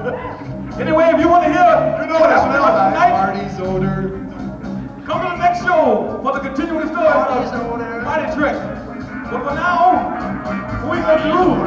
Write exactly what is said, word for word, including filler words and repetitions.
Anyway, if you want to hear, you know what I smell like. tonight, Marty's odor. come to the next show for the continuing story Marty's of odor. Mighty Trick. But for now, what we gonna do?